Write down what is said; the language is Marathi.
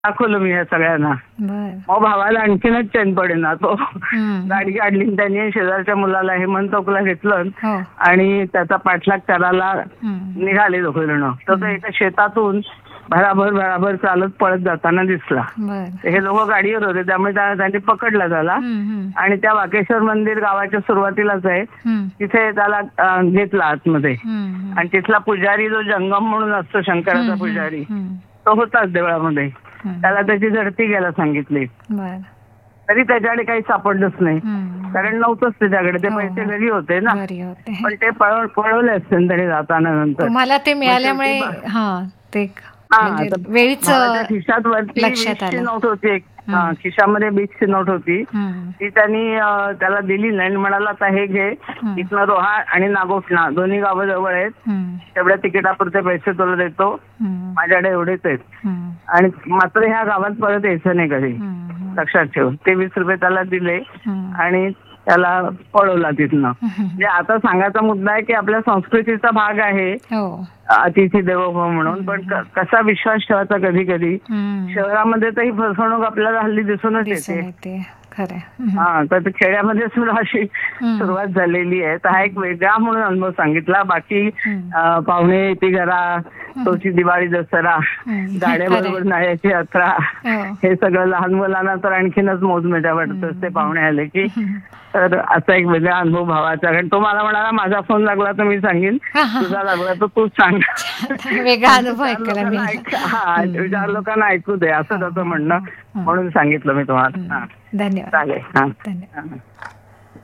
दाखवलं मी ह्या सगळ्यांना. बर. मग भावाला आणखीनच चैन पडेना. तो हम्म. गाडी काढली आणि त्यांनी शेजारच्या मुलाला हेमंत चौकला घेतलं हो. आणि त्याचा पाठलाग करायला हम्म. निघाले दोघे जण. तर तो एका शेतातून भराभर चालत पळत जाताना दिसला. बर. हे लोक गाडीवर होते त्यामुळे त्यांनी पकडला त्याला हम्म. आणि त्या वाकेश्वर मंदिर गावाच्या सुरुवातीलाच आहे हम्म. तिथे त्याला घेतला आतमध्ये. हम्म. आणि तिथला पुजारी जो जंगम म्हणून असतो शंकराचा पुजारी हम्म. तो होताच देवळामध्ये. हम्म. त्याला त्याची झडती घ्यायला सांगितली बर. तरी त्याच्याकडे काही सापडलंच नाही. हम्म. कारण नव्हतंच त्याच्याकडे. ते हो. पैसे घरी होते ना. घरी होते. पण ते पळवले असते त्याने जाताना नंतर. तुम्हाला ते मिळाल्यामुळे हा ते म्हणजे वेळीच भावाच्या खिशात वरती लक्षात 20ची आलं. नोट होती एक. खिशामध्ये 20ची नोट होती. हम्म. ती त्यांनी त्याला दिली नाही आणि म्हणाला आता हे घे इथनं रोहा आणि नागोठणा दोन्ही गावं जवळ आहेत. हम्म. तेवढ्या तिकिटापुरते पैसे तुला देतो. हम्म. माझ्याकडे एवढेच आहेत. हम्म. आणि मात्र ह्या गावात परत यायचं नाही कधी. हम्म. लक्षात ठेव. ते 20 रुपये त्याला दिले हम्म. आणि त्याला पळवला तिथनं. म्हणजे आता सांगायचा मुद्दा आहे की आपल्या संस्कृतीचा भाग आहे हो. अतिथी देवो भव म्हणून. पण कसा विश्वास ठेवायचा कधी कधी. हम्म. शहरामध्ये तर ही फसवणूक आपल्याला हल्ली दिसूनच दिसून येते. येते. खरंय. हा तर खेड्यामध्ये सुद्धा अशी सुरुवात झालेली आहे. तर हा एक वेगळा म्हणून अनुभव सांगितला. बाकी पाहुणे येते घरा तोची दिवाळी दसरा गाड्याबरोबर नाळ्याची यात्रा हे सगळं लहान मुलांना तर आणखीनच मोज मजा वाटत असते पाहुणे आले की. तर असा एक वेगळा अनुभव भावाचा. कारण तो मला म्हणाला माझा फोन लागला तर मी सांगेन तुझा लागला तर तूच सांग. वेगळा अनुभव ऐकायला मिळाला. हा 4 लोकांना ऐकू दे असं त्याचं म्हणणं. म्हणून सांगितलं मी तुम्हाला. धन्यवाद. चालेल. हा धन्यवाद.